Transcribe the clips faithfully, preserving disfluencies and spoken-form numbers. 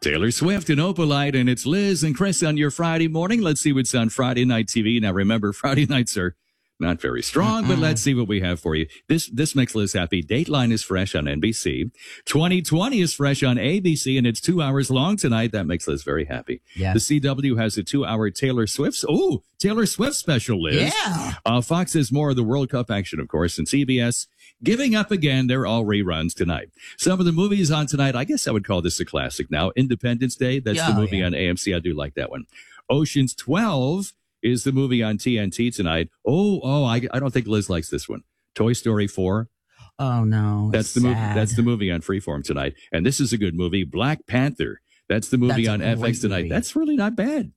Taylor Swift and Opalite, and it's Liz and Chris on your Friday morning. Let's see what's on Friday night T V. Now, remember, Friday nights are not very strong, but let's see what we have for you. This this makes Liz happy. Dateline is fresh on N B C. twenty twenty is fresh on A B C, and it's two hours long tonight. That makes Liz very happy. Yeah. The C W has a two-hour Taylor Swift. Oh, Taylor Swift special, Liz. Yeah. Uh, Fox has more of the World Cup action, of course, and C B S giving up again. They're all reruns tonight. Some of the movies on tonight, I guess I would call this a classic now. Independence Day, that's Yeah, the movie yeah. on A M C. I do like that one. Ocean's twelve is the movie on T N T tonight. Oh, oh, I, I don't think Liz likes this one. Toy Story four. Oh, no. That's the movie. That's the movie on Freeform tonight. And this is a good movie. Black Panther. That's the movie That's a on F X great tonight. movie. That's really not bad.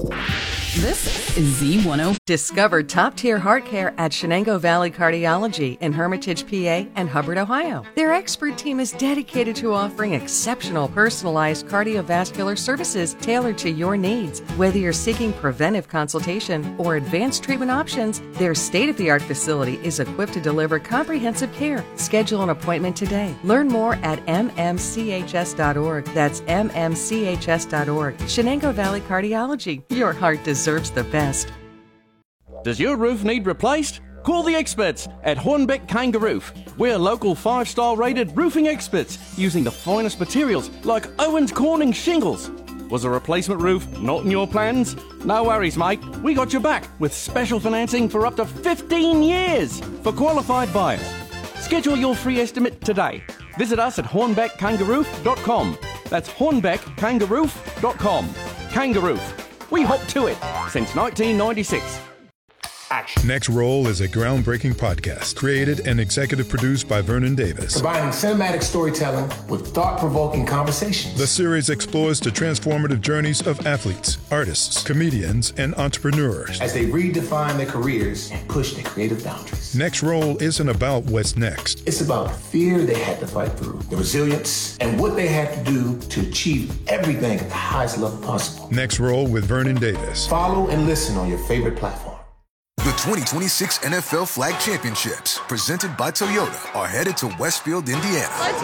This is Z ten. Discover top-tier heart care at Shenango Valley Cardiology in Hermitage, P A and Hubbard, Ohio. Their expert team is dedicated to offering exceptional personalized cardiovascular services tailored to your needs. Whether you're seeking preventive consultation or advanced treatment options, their state-of-the-art facility is equipped to deliver comprehensive care. Schedule an appointment today. Learn more at m m c h s dot org. That's m m c h s dot org. Shenango Valley Cardiology. Your heart deserves the best. Does your roof need replaced? Call the experts at Hornbeck Kangaroof. We're local five-star rated roofing experts using the finest materials like Owens Corning shingles. Was a replacement roof not in your plans? No worries, mate. We got your back with special financing for up to fifteen years for qualified buyers. Schedule your free estimate today. Visit us at hornbeck kangaroof dot com. That's hornbeck kangaroof dot com. Kangaroof. We hop to it since nineteen ninety-six. Action. Next Roll is a groundbreaking podcast created and executive produced by Vernon Davis. Combining cinematic storytelling with thought-provoking conversations. The series explores the transformative journeys of athletes, artists, comedians, and entrepreneurs as they redefine their careers and push their creative boundaries. Next Roll isn't about what's next. It's about the fear they had to fight through, the resilience, and what they had to do to achieve everything at the highest level possible. Next Roll with Vernon Davis. Follow and listen on your favorite platform. The twenty twenty-six N F L Flag Championships, presented by Toyota, are headed to Westfield, Indiana. Let's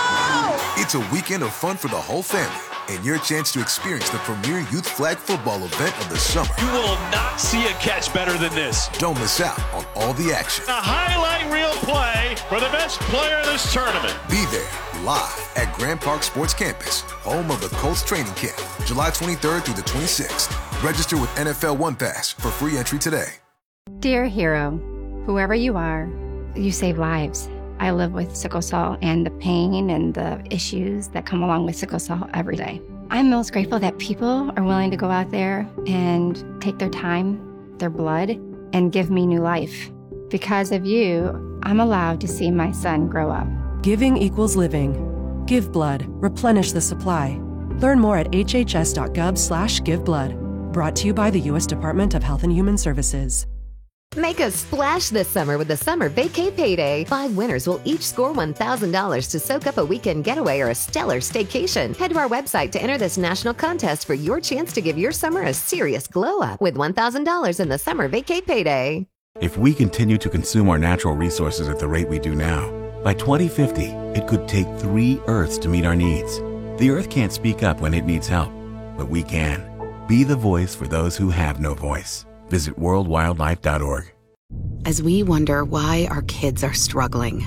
go! It's a weekend of fun for the whole family and your chance to experience the premier youth flag football event of the summer. You will not see a catch better than this. Don't miss out on all the action. A highlight reel play for the best player in this tournament. Be there live at Grand Park Sports Campus, home of the Colts training camp, July twenty-third through the twenty-sixth. Register with N F L One Pass for free entry today. Dear hero, whoever you are, you save lives. I live with sickle cell and the pain and the issues that come along with sickle cell every day. I'm most grateful that people are willing to go out there and take their time, their blood, and give me new life. Because of you, I'm allowed to see my son grow up. Giving equals living. Give blood. Replenish the supply. Learn more at h h s dot gov slash give blood. Brought to you by the U S Department of Health and Human Services. Make a splash this summer with the Summer Vacay Payday. Five winners will each score one thousand dollars to soak up a weekend getaway or a stellar staycation. Head to our website to enter this national contest for your chance to give your summer a serious glow up with one thousand dollars in the Summer Vacay Payday. If we continue to consume our natural resources at the rate we do now, by twenty fifty, it could take three Earths to meet our needs. The Earth can't speak up when it needs help, but we can. Be the voice for those who have no voice. Visit world wildlife dot org. As we wonder why our kids are struggling,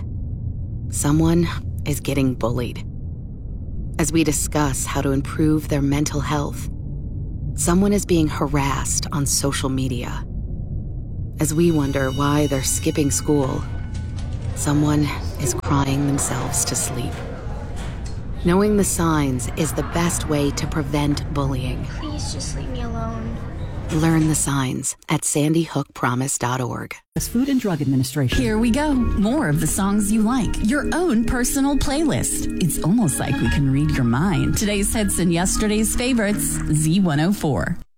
someone is getting bullied. As we discuss how to improve their mental health, someone is being harassed on social media. As we wonder why they're skipping school, someone is crying themselves to sleep. Knowing the signs is the best way to prevent bullying. Please just leave me alone. Learn the signs at sandy hook promise dot org. Food and Drug Administration. Here we go. More of the songs you like. Your own personal playlist. It's almost like we can read your mind. Today's hits and yesterday's favorites. Z one oh four.